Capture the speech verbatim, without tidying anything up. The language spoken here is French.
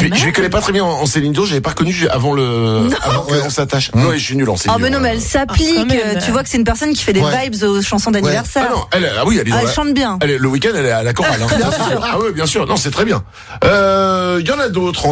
je, je les connais pas très bien en Céline Dion, j'avais pas reconnu avant le, Non. avant qu'on s'attache. Non, je suis nul en Céline Oh, mais Dion. non, mais elle s'applique. Ah, quand même. Tu vois que c'est une personne qui fait des Ouais. vibes aux chansons d'anniversaire. Ah non, elle, ah oui, elle est dans Ah, elle la- chante bien. elle est, le week-end, elle est à la chorale, hein. Bien sûr. Ah oui, bien sûr. Non, c'est très bien. Euh, il y en a d'autres